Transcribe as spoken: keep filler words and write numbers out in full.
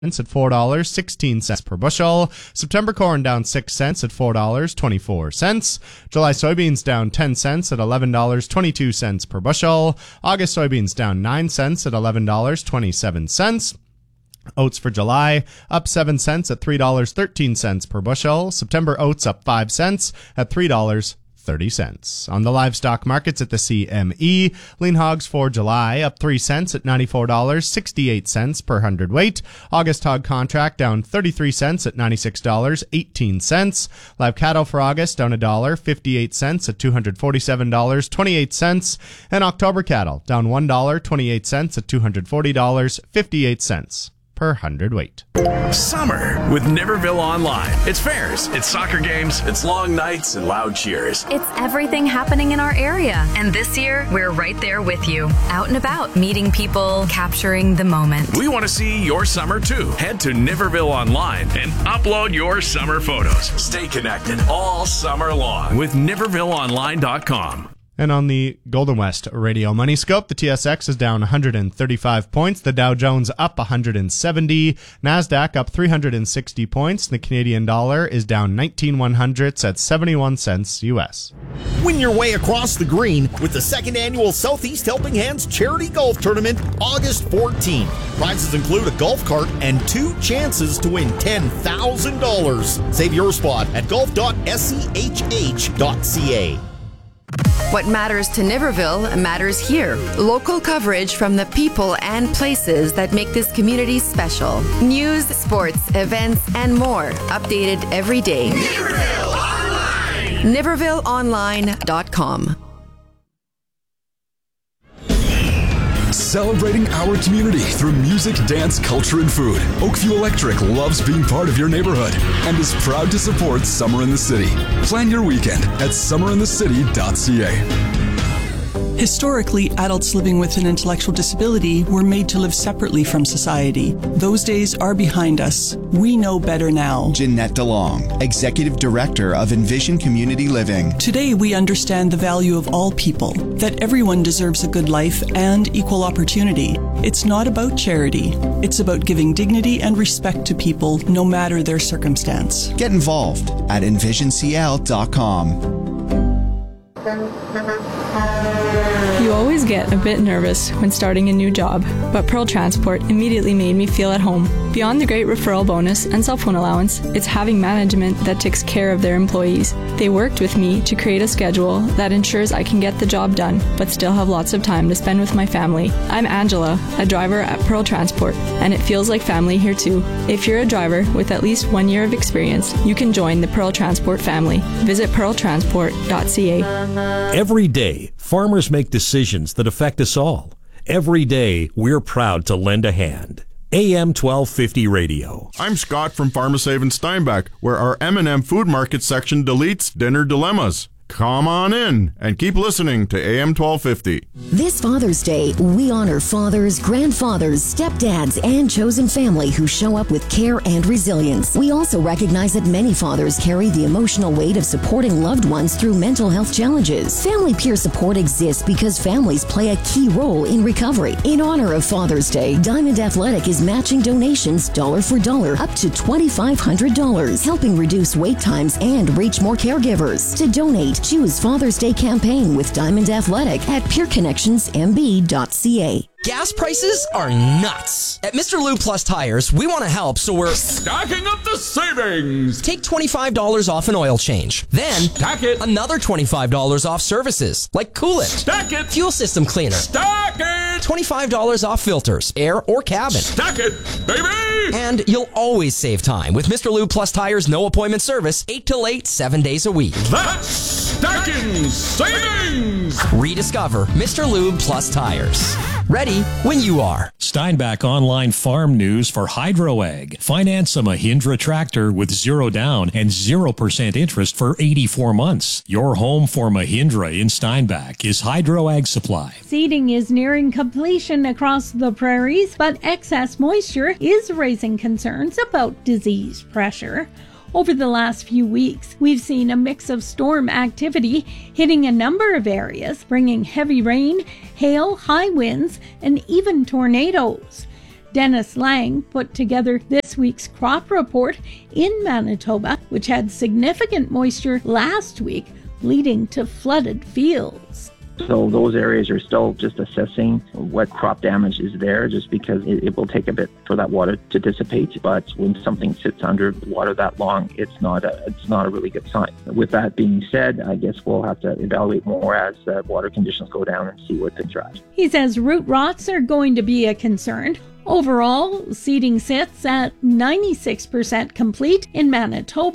at four dollars and sixteen cents per bushel. September corn down six cents at four dollars and twenty-four cents. July soybeans down ten cents at eleven dollars and twenty-two cents per bushel. August soybeans down nine cents at eleven dollars and twenty-seven cents. Oats for July up seven cents at three dollars and thirteen cents per bushel. September oats up five cents at three dollars and thirty cents. On the livestock markets at the C M E, lean hogs for July up three cents at ninety-four dollars and sixty-eight cents per hundredweight. August hog contract down thirty-three cents at ninety-six dollars and eighteen cents. Live cattle for August down a dollar fifty-eight cents at two hundred forty-seven dollars and twenty-eight cents. And October cattle down one dollar and twenty-eight cents at two hundred forty dollars and fifty-eight cents per hundredweight. Summer with Niverville Online. It's fairs, it's soccer games, it's long nights and loud cheers. It's everything happening in our area. And this year, we're right there with you. Out and about, meeting people, capturing the moment. We want to see your summer too. Head to Niverville Online and upload your summer photos. Stay connected all summer long with Niverville Online dot com. And on the Golden West Radio Money Scope, the T S X is down one hundred thirty-five points, the Dow Jones up one hundred seventy, NASDAQ up three hundred sixty points, the Canadian dollar is down nineteen one hundredths at seventy-one cents U S. Win your way across the green with the second annual Southeast Helping Hands Charity Golf Tournament, August fourteenth. Prizes include a golf cart and two chances to win ten thousand dollars. Save your spot at golf dot s c h h dot c a. What matters to Niverville matters here. Local coverage from the people and places that make this community special. News, sports, events, and more. Updated every day. Niverville Online! Niverville Online dot com. Celebrating our community through music, dance, culture, and food. Oakview Electric loves being part of your neighborhood and is proud to support Summer in the City. Plan your weekend at summer in the city dot c a. Historically, adults living with an intellectual disability were made to live separately from society. Those days are behind us. We know better now. Jeanette DeLong, Executive Director of Envision Community Living. Today, we understand the value of all people, that everyone deserves a good life and equal opportunity. It's not about charity. It's about giving dignity and respect to people, no matter their circumstance. Get involved at envision c l dot com. You always get a bit nervous when starting a new job, but Pearl Transport immediately made me feel at home. Beyond the great referral bonus and cell phone allowance, it's having management that takes care of their employees. They worked with me to create a schedule that ensures I can get the job done, but still have lots of time to spend with my family. I'm Angela, a driver at Pearl Transport, and it feels like family here too. If you're a driver with at least one year of experience, you can join the Pearl Transport family. Visit pearl transport dot c a. Every day, farmers make decisions that affect us all. Every day, we're proud to lend a hand. A M twelve fifty Radio. I'm Scott from PharmaSave in Steinbach, where our M and M Food Market section deletes dinner dilemmas. Come on in and keep listening to A M twelve fifty. This Father's Day, we honor fathers, grandfathers, stepdads, and chosen family who show up with care and resilience. We also recognize that many fathers carry the emotional weight of supporting loved ones through mental health challenges. Family peer support exists because families play a key role in recovery. In honor of Father's Day, Diamond Athletic is matching donations dollar for dollar up to twenty-five hundred dollars, helping reduce wait times and reach more caregivers. To donate, choose Father's Day campaign with Diamond Athletic at peer connections m b dot c a. Gas prices are nuts. At Mister Lube Plus Tires, we want to help, so we're stacking up the savings. Take twenty-five dollars off an oil change. Then, stack it. Another twenty-five dollars off services, like coolant. Stack it. Fuel system cleaner. Stack it. twenty-five dollars off filters, air or cabin. Stack it, baby. And you'll always save time with Mister Lube Plus Tires no appointment service, eight till eight, seven days a week. That's stacking savings. Rediscover Mister Lube Plus Tires. Ready when you are. Steinbach Online Farm News for HydroAg. Finance a Mahindra tractor with zero down and zero percent interest for eighty-four months. Your home for Mahindra in Steinbach is HydroAg Supply. Seeding is nearing completion across the prairies, but excess moisture is raising concerns about disease pressure. Over the last few weeks, we've seen a mix of storm activity hitting a number of areas, bringing heavy rain, hail, high winds, and even tornadoes. Dennis Lang put together this week's crop report in Manitoba, which had significant moisture last week, leading to flooded fields. So those areas are still just assessing what crop damage is there, just because it, it will take a bit for that water to dissipate. But when something sits under the water that long, it's not a it's not a really good sign. With that being said, I guess we'll have to evaluate more as uh, water conditions go down and see what things are at. He says root rots are going to be a concern. Overall, seeding sits at ninety-six percent complete in Manitoba.